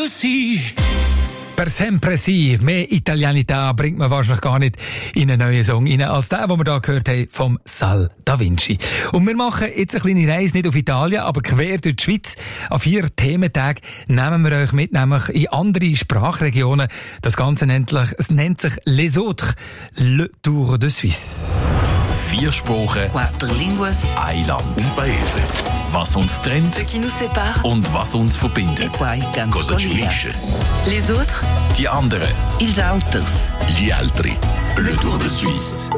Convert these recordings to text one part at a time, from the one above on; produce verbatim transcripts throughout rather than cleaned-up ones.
sì. Per sempre sì. Mehr Italianità bringt man wahrscheinlich gar nicht in einen neuen Song rein, als den, den wir hier gehört haben, vom Sal Da Vinci. Und wir machen jetzt eine kleine Reise nicht auf Italien, aber quer durch die Schweiz. An vier Thementagen nehmen wir euch mit, nämlich in andere Sprachregionen. Das Ganze nennt, es nennt sich Les Autres, Le Tour de Suisse. Vier Sprachen, Quattro linguas, ein Land, un paese. Was uns trennt ce qui nous sépare, und was uns verbindet. qua ganz Cosa ci unisce? Les autres, Die anderen. ils autres. Gli altri. Le Tour de Suisse.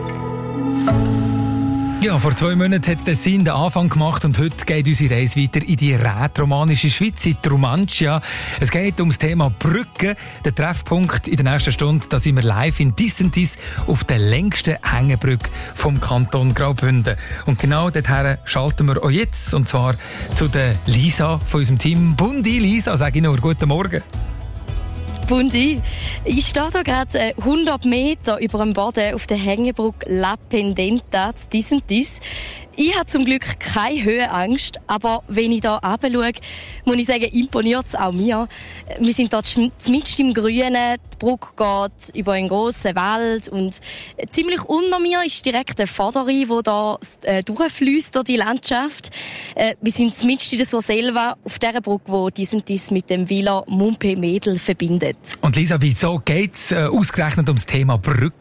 Ja, vor zwei Monaten hat Tessin den Anfang gemacht und heute geht unsere Reise weiter in die rätromanische Schweiz, in die Romancia. Es geht um das Thema Brücken. Der Treffpunkt in der nächsten Stunde, da sind wir live in Dissentis auf der längsten Hängebrücke vom Kanton Graubünden. Und genau dorthin schalten wir auch jetzt, und zwar zu der Lisa von unserem Team. Bundi, Lisa, sage ich nur, guten Morgen. Bundi. Ich stehe hier gerade hundert Meter über dem Boden auf der Hängebrücke La Pendenta in Dissentis. Ich habe zum Glück keine Höhenangst, aber wenn ich hier runter schaue, muss ich sagen, imponiert es auch mir. Wir sind dort mitten im Grünen, die Brücke geht über einen grossen Wald und ziemlich unter mir ist direkt ein Vorderrhein, der da äh, durchfliesst durch die Landschaft. Äh, wir sind mitten in der Surselva, auf dieser Brücke, die Dissentis mit dem Villa Montpellier verbindet. Und Lisa, wieso geht es äh, ausgerechnet ums Thema Brücke?